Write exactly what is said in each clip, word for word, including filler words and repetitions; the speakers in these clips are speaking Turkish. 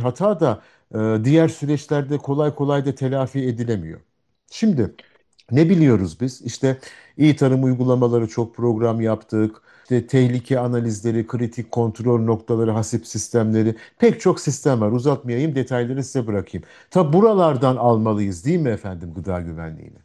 hata da e, diğer süreçlerde kolay kolay da telafi edilemiyor. Şimdi ne biliyoruz biz? İşte iyi tarım uygulamaları çok program yaptık. İşte tehlike analizleri, kritik kontrol noktaları, hasip sistemleri, pek çok sistem var. Uzatmayayım, detayları size bırakayım. Tabi buralardan almalıyız değil mi efendim gıda güvenliğini?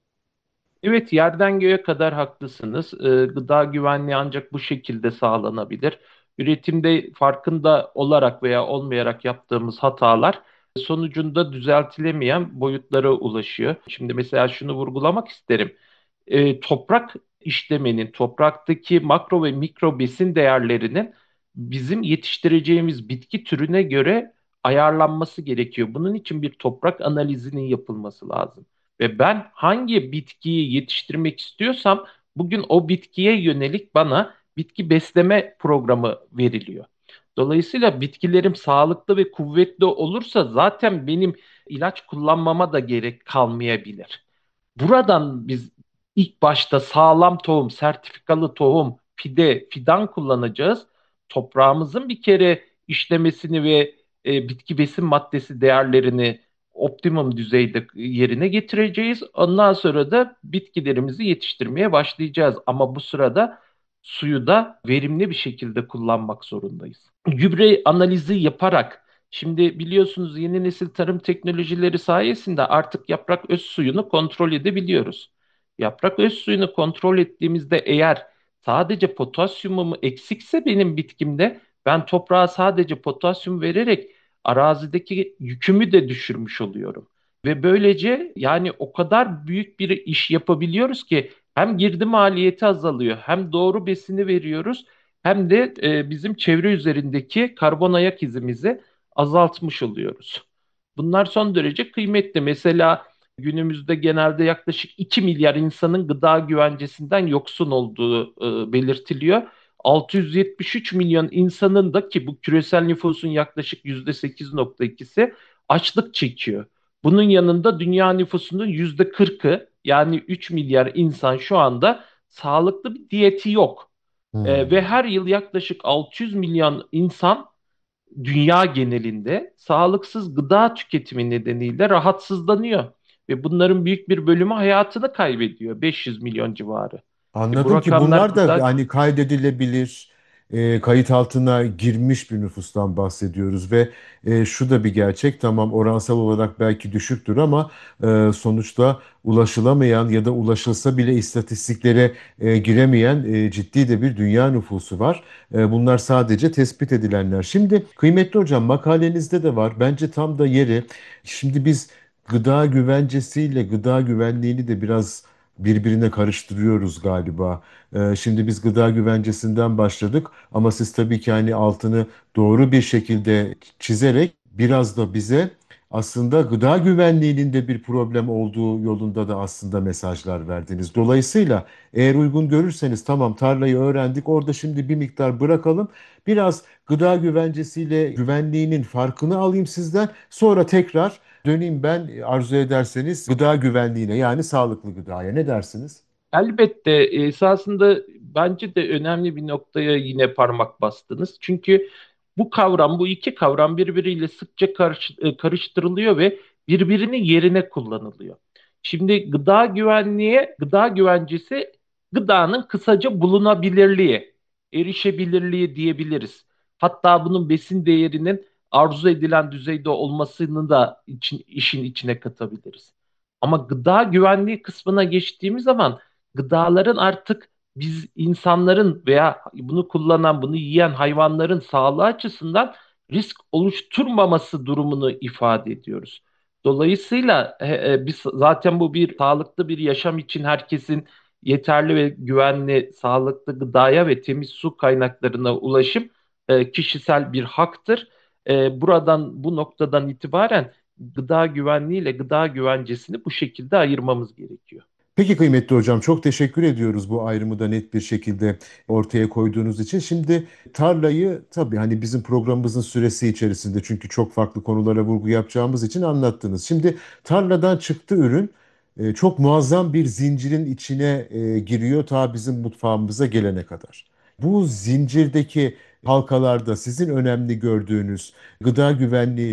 Evet, yerden göğe kadar haklısınız. Ee, gıda güvenliği ancak bu şekilde sağlanabilir. Üretimde farkında olarak veya olmayarak yaptığımız hatalar sonucunda düzeltilemeyen boyutlara ulaşıyor. Şimdi mesela şunu vurgulamak isterim. Ee, toprak işlemenin, topraktaki makro ve mikro besin değerlerinin bizim yetiştireceğimiz bitki türüne göre ayarlanması gerekiyor. Bunun için bir toprak analizinin yapılması lazım. Ve ben hangi bitkiyi yetiştirmek istiyorsam bugün o bitkiye yönelik bana bitki besleme programı veriliyor. Dolayısıyla bitkilerim sağlıklı ve kuvvetli olursa zaten benim ilaç kullanmama da gerek kalmayabilir. Buradan biz ilk başta sağlam tohum, sertifikalı tohum, fide, fidan kullanacağız. Toprağımızın bir kere işlemesini ve e, bitki besin maddesi değerlerini optimum düzeyde yerine getireceğiz. Ondan sonra da bitkilerimizi yetiştirmeye başlayacağız. Ama bu sırada suyu da verimli bir şekilde kullanmak zorundayız. Gübre analizi yaparak, şimdi biliyorsunuz yeni nesil tarım teknolojileri sayesinde artık yaprak öz suyunu kontrol edebiliyoruz. Yaprak öz suyunu kontrol ettiğimizde eğer sadece potasyumum eksikse benim bitkimde ben toprağa sadece potasyum vererek arazideki yükümü de düşürmüş oluyorum. Ve böylece yani o kadar büyük bir iş yapabiliyoruz ki hem girdi maliyeti azalıyor, hem doğru besini veriyoruz, hem de e, bizim çevre üzerindeki karbon ayak izimizi azaltmış oluyoruz. Bunlar son derece kıymetli. Mesela günümüzde genelde yaklaşık iki milyar insanın gıda güvencesinden yoksun olduğu e, belirtiliyor. altı yüz yetmiş üç milyon insanın da, ki bu küresel nüfusun yaklaşık yüzde sekiz nokta ikisi açlık çekiyor. Bunun yanında dünya nüfusunun yüzde kırkı, yani üç milyar insan şu anda sağlıklı bir diyeti yok. Ee, ve Hmm. her yıl yaklaşık altı yüz milyon insan dünya genelinde sağlıksız gıda tüketimi nedeniyle rahatsızlanıyor. Ve bunların büyük bir bölümü hayatını kaybediyor. beş yüz milyon civarı. E, bu Anladım ki rakamlar bunlar da gıda. hani kaydedilebilir, e, kayıt altına girmiş bir nüfustan bahsediyoruz ve e, şu da bir gerçek. Tamam, oransal olarak belki düşüktür ama e, sonuçta ulaşılamayan ya da ulaşılsa bile istatistiklere e, giremeyen e, ciddi de bir dünya nüfusu var. E, bunlar sadece tespit edilenler. Şimdi kıymetli hocam, makalenizde de var. Bence tam da yeri. Şimdi biz gıda güvencesiyle gıda güvenliğini de biraz birbirine karıştırıyoruz galiba. Ee, şimdi biz gıda güvencesinden başladık ama siz tabii ki hani altını doğru bir şekilde çizerek biraz da bize aslında gıda güvenliğinin de bir problem olduğu yolunda da aslında mesajlar verdiniz. Dolayısıyla eğer uygun görürseniz, tamam, tarlayı öğrendik, orada şimdi bir miktar bırakalım. Biraz gıda güvencesiyle güvenliğinin farkını alayım sizden. Sonra tekrar döneyim ben, arzu ederseniz, gıda güvenliğine, yani sağlıklı gıdaya. Ne dersiniz? Elbette e, esasında bence de önemli bir noktaya yine parmak bastınız. Çünkü bu kavram, bu iki kavram birbiriyle sıkça karış- e, karıştırılıyor ve birbirinin yerine kullanılıyor. Şimdi gıda güvenliği, gıda güvencesi gıdanın kısaca bulunabilirliği, erişebilirliği diyebiliriz. Hatta bunun besin değerinin arzu edilen düzeyde olmasını da için, işin içine katabiliriz. Ama gıda güvenliği kısmına geçtiğimiz zaman gıdaların artık biz insanların veya bunu kullanan, bunu yiyen hayvanların sağlığı açısından risk oluşturmaması durumunu ifade ediyoruz. Dolayısıyla e, e, biz zaten bu bir sağlıklı bir yaşam için herkesin yeterli ve güvenli, sağlıklı gıdaya ve temiz su kaynaklarına ulaşım e, kişisel bir haktır. E, buradan, bu noktadan itibaren gıda güvenliği ile gıda güvencesini bu şekilde ayırmamız gerekiyor. Peki kıymetli hocam, çok teşekkür ediyoruz bu ayrımı da net bir şekilde ortaya koyduğunuz için. Şimdi tarlayı tabii hani bizim programımızın süresi içerisinde, çünkü çok farklı konulara vurgu yapacağımız için anlattınız. Şimdi tarladan çıktı ürün, e, çok muazzam bir zincirin içine e, giriyor ta bizim mutfağımıza gelene kadar. Bu zincirdeki halkalarda sizin önemli gördüğünüz gıda güvenliği